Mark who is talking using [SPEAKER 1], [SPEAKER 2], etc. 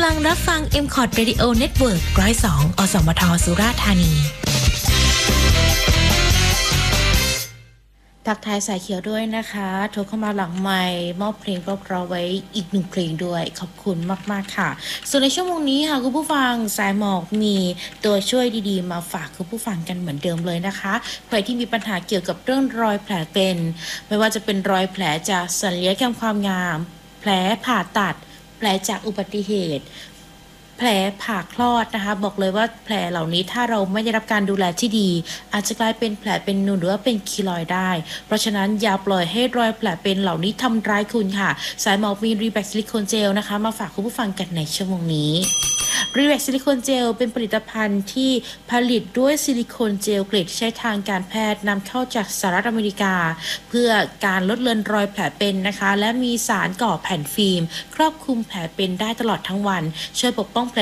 [SPEAKER 1] ลังรับฟัง MCOT Radio Network 102 อสมท สุราษฎร์ธานีทักทายสายเขียวด้วยนะคะโทรเข้ามาหลังไมค์มอบเพลงเพราะๆไว้อีกหนึ่งเพลงด้วยขอบคุณมากๆค่ะส่วนในชั่วโมงนี้ค่ะคุณผู้ฟังสายหมอกมีตัวช่วยดีๆมาฝากคุณผู้ฟังกันเหมือนเดิมเลยนะคะใครที่มีปัญหาเกี่ยวกับเรื่องรอยแผลเป็นไม่ว่าจะเป็นรอยแผลจากศัลยกรรมความงามแผลผ่าตัดแผลจากอุบัติเหตุแผลผ่าคลอดนะคะบอกเลยว่าแผลเหล่านี้ถ้าเราไม่ได้รับการดูแลที่ดีอาจจะกลายเป็นแผลเป็นนูนหรือว่าเป็นคีลอยด์ได้เพราะฉะนั้นอย่าปล่อยให้รอยแผลเป็นเหล่านี้ทำร้ายคุณค่ะสายหมอกมีรีแบคซิลิโคนเจลนะคะมาฝากคุณผู้ฟังกันในชั่วโมงนี้รีแบคซิลิโคนเจลเป็นผลิตภัณฑ์ที่ผลิตด้วยซิลิโคนเจลเกรดที่ใช้ทางการแพทย์นำเข้าจากสหรัฐอเมริกาเพื่อการลดเลือนรอยแผลเป็นนะคะและมีสารก่อแผ่นฟิล์มครอบคลุมแผลเป็นได้ตลอดทั้งวันช่วยปกป้อง